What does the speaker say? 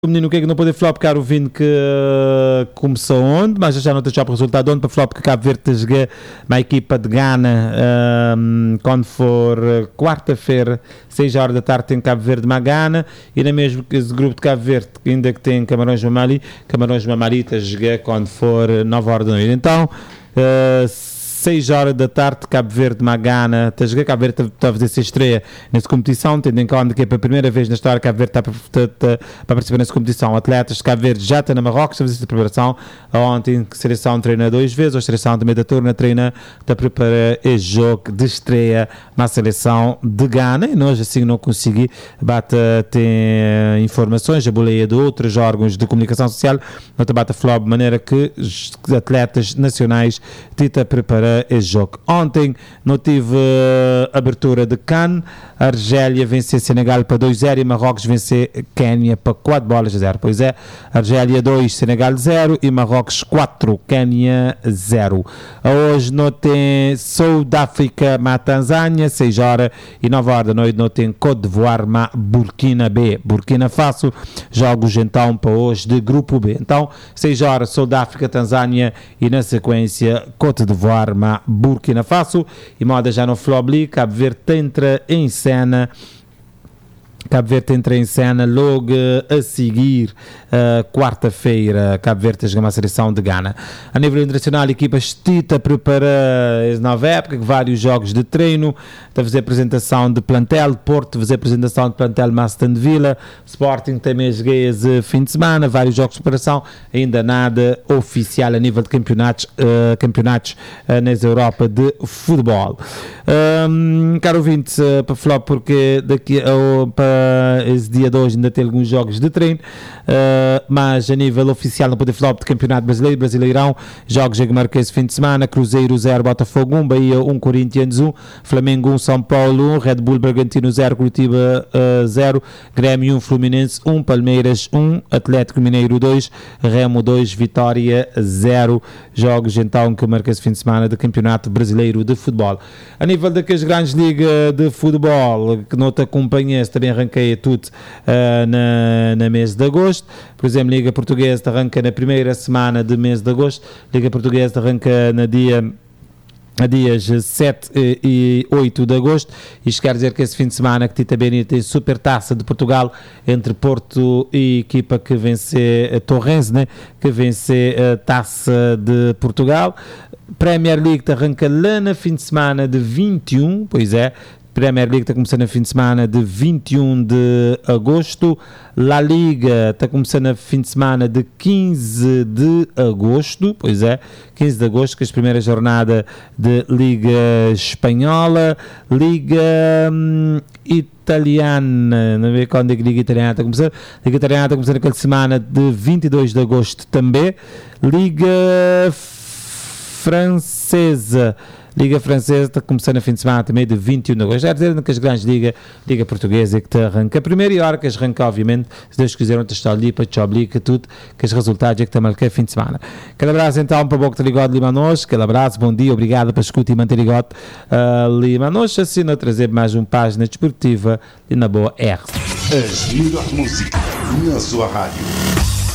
O menino que é que não pode flop, caro vindo que começou onde, mas já não deixou o resultado onde para flop que Cabo Verde joga uma equipa de Gana quando for quarta-feira, 6 horas da tarde tem Cabo Verde Magana e na mesmo esse grupo de Cabo Verde ainda que tem Camarões Mamali está a jogar quando for 9 horas da noite. Então 6 horas da tarde, Cabo Verde, Magana, está a jogar. Cabo Verde está a fazer essa estreia nessa competição, tendo em conta que é pela primeira vez na história Cabo Verde está para participar nessa competição. Atletas de Cabo Verde já estão na Marrocos, a fazer essa preparação. Ontem, a seleção treina 2 vezes, a seleção também da turma treina, está a preparar esse jogo de estreia na seleção de Gana. E nós, assim, não consegui ter informações, a boleia de outros órgãos de comunicação social, não te bate a flop, de maneira que os atletas nacionais estão a preparar esse jogo. Ontem não tive abertura de CAN, a Argélia venceu Senegal para 2-0 e Marrocos venceu Quénia para 4-0. Pois é, Argélia 2, Senegal 0 e Marrocos 4, Quénia 0. Hoje não tem Sul da África, Tanzânia, 6 horas e 9 horas da noite não tem Côte d'Ivoire, Burkina B, Burkina Faso, jogos então para hoje de grupo B. Então, 6 horas Sul da África, Tanzânia e na sequência Côte d'Ivoire, Burkina Faso e moda já no Flobli, Cabo Verde entra em cena. Cabo Verde entra em cena logo a seguir, quarta-feira, Cabo Verde joga uma seleção de Gana. A nível internacional, a equipa está a preparar essa nova época, vários jogos de treino, está a fazer apresentação de plantel, Porto fazer apresentação de plantel Aston Villa, Sporting também joga esse fim de semana, vários jogos de preparação, ainda nada oficial a nível de campeonatos na Europa de futebol. Caro ouvinte, para falar porque daqui para esse dia de hoje ainda tem alguns jogos de treino, mas a nível oficial não pode falar de Campeonato Brasileiro, Brasileirão, jogos a marcar esse fim de semana, Cruzeiro 0, Botafogo 1, Bahia 1, Corinthians 1, Flamengo 1, São Paulo 1, Red Bull Bragantino 0, Curitiba 0, Grêmio 1, Fluminense 1, Palmeiras 1, Atlético Mineiro 2, Remo 2, Vitória 0, jogos então que marca esse fim de semana do Campeonato Brasileiro de Futebol. A nível daquelas grandes ligas de futebol que não te acompanhas, também arranquei tudo na mês de agosto. Por exemplo, Liga Portuguesa arranca na primeira semana do mês de agosto, Liga Portuguesa arranca na dias 7 e 8 de agosto. Isto quer dizer que esse fim de semana que também tem Super Taça de Portugal entre Porto e equipa que vence Torrense, né? Que vence a Taça de Portugal. Premier League arranca lá na fim de semana de 21, pois é, Premier League está começando no fim de semana de 21 de agosto. La Liga está começando no fim de semana de 15 de agosto. Pois é, 15 de agosto, que é a primeira jornada de Liga Espanhola. Liga Italiana, não sei quando é que a Liga Italiana está começando. Liga Italiana está começando naquela semana de 22 de agosto também. Liga Francesa está começando a fim de semana também de 21 de agosto. Já dizer que as grandes Liga Portuguesa que te arranca a primeira e hora que as arranca, obviamente, se Deus quiser, te está ali para te obligar tudo, que os resultados é que te marca a fim de semana. Aquele abraço então para o Boca de Ligado Limanos, aquele abraço, bom dia, obrigado por escutar e manter ligado Limanos, assim não trazer mais uma página desportiva e na boa R. As melhores músicas na sua rádio.